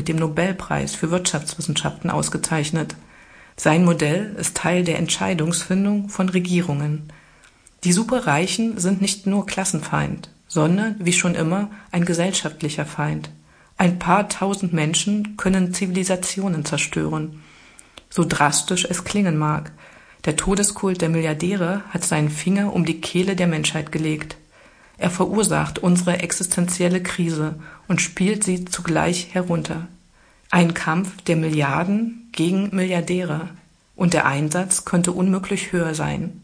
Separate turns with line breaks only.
mit dem Nobelpreis für Wirtschaftswissenschaften ausgezeichnet. Sein Modell ist Teil der Entscheidungsfindung von Regierungen. Die Superreichen sind nicht nur Klassenfeind, sondern, wie schon immer, ein gesellschaftlicher Feind. Ein paar tausend Menschen können Zivilisationen zerstören. So drastisch es klingen mag, der Todeskult der Milliardäre hat seinen Finger um die Kehle der Menschheit gelegt. Er verursacht unsere existenzielle Krise und spielt sie zugleich herunter. Ein Kampf der Milliarden gegen Milliardäre. Und der Einsatz könnte unmöglich höher sein.